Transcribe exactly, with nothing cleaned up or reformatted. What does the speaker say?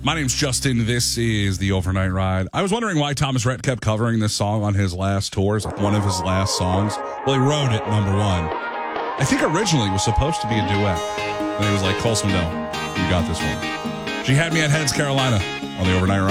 My name's Justin. This is the Overnight Ride. I was wondering why Thomas Rhett kept covering this song on his last tours, one of his last songs. Well, he wrote it, number one. I think originally it was supposed to be a duet. And he was like, Cole Swindell, you got this one. She Had Me at Heads, Carolina, on the Overnight Ride.